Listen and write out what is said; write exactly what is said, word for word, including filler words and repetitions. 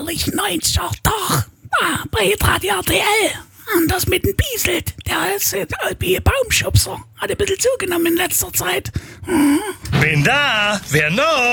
herrlich neunziger, doch. Ah, bei Radio R T L. Und das mit dem Bieselt. Der ist äh, wie Baumschubser. Hat ein bisschen zugenommen in letzter Zeit. Mhm. Bin da. Wer noch?